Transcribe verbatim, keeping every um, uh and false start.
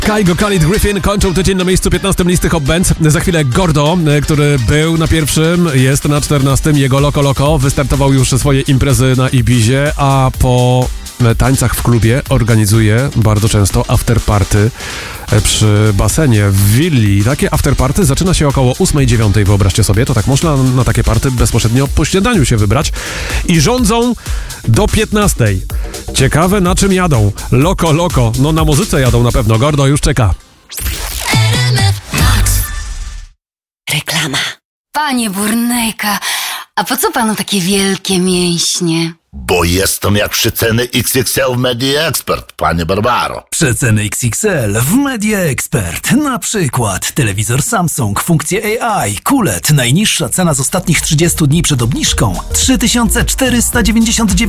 Kygo, Khalid, Griffin kończą tydzień na miejscu piętnastym listy Hot Bands. Za chwilę Gordo, który był na pierwszym, jest na czternastym. Jego Loco Loco wystartował już swoje imprezy na Ibizie, a po tańcach w klubie organizuje bardzo często afterparty przy basenie w willi. Takie afterparty zaczyna się około ósmej dziewiątej, wyobraźcie sobie. To tak można na takie party bezpośrednio po śniadaniu się wybrać. I rządzą do piętnastej. Ciekawe, na czym jadą. Loco Loco. No na muzyce jadą na pewno. Gordo już czeka. Reklama. Panie Burnejka, a po co panu takie wielkie mięśnie? Bo jestem jak przeceny X X L w Media Expert, panie Barbaro. Przeceny X X L w Media Expert. Na przykład telewizor Samsung, funkcje A I, kulet. Najniższa cena z ostatnich trzydziestu dni przed obniżką trzy tysiące czterysta dziewięćdziesiąt dziewięć